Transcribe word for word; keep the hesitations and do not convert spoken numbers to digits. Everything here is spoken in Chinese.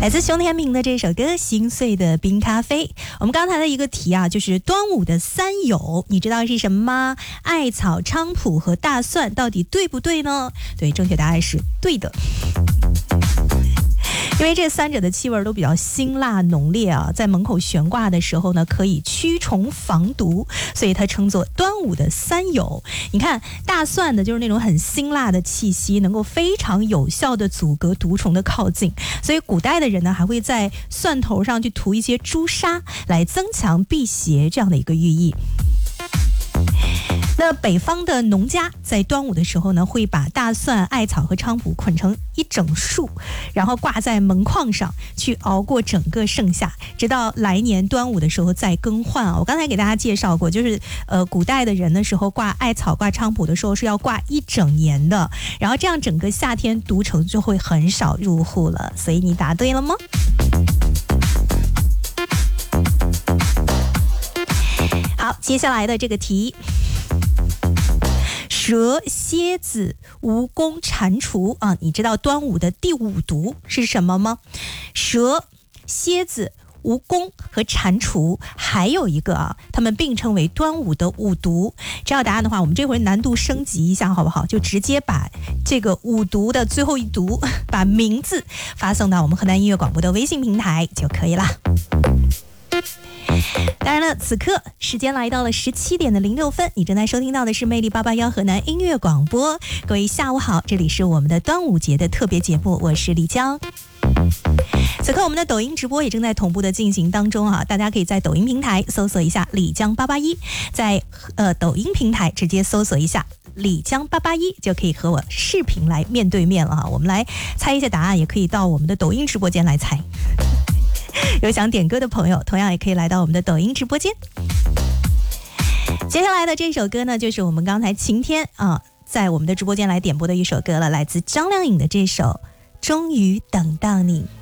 来自熊天平的这首歌《心碎的冰咖啡》。我们刚才的一个题啊，就是端午的三有，你知道是什么吗？艾草、菖蒲和大蒜，到底对不对呢？对，正确答案是对的。因为这三者的气味都比较辛辣浓烈啊，在门口悬挂的时候呢，可以驱虫防毒，所以它称作端午的三有。你看，大蒜的就是那种很辛辣的气息，能够非常有效的阻隔毒虫的靠近，所以古代的人呢，还会在蒜头上去涂一些朱砂，来增强辟邪这样的一个寓意。那北方的农家在端午的时候呢，会把大蒜、艾草和菖蒲捆成一整束，然后挂在门框上，去熬过整个盛夏，直到来年端午的时候再更换啊。我刚才给大家介绍过，就是呃，古代的人的时候挂艾草、挂菖蒲的时候是要挂一整年的，然后这样整个夏天毒虫就会很少入户了。所以你答对了吗？好，接下来的这个题。蛇、蝎子、蜈蚣、蟾蜍啊，你知道端午的第五毒是什么吗？蛇、蝎子、蜈蚣和蟾蜍，还有一个啊，他们并称为端午的五毒。知道答案的话，我们这回难度升级一下好不好？就直接把这个五毒的最后一毒，把名字发送到我们河南音乐广播的微信平台就可以了。当然了，此刻时间来到了十七点的零六分，你正在收听到的是魅力八八幺河南音乐广播。各位下午好，这里是我们的端午节的特别节目，我是李江。此刻我们的抖音直播也正在同步的进行当中啊，大家可以在抖音平台搜索一下李江八八一，在呃抖音平台直接搜索一下李江八八一，就可以和我视频来面对面了啊。我们来猜一下答案，也可以到我们的抖音直播间来猜。有想点歌的朋友，同样也可以来到我们的抖音直播间。接下来的这首歌呢，就是我们刚才晴天啊，在我们的直播间来点播的一首歌了，来自张靓颖的这首《终于等到你》。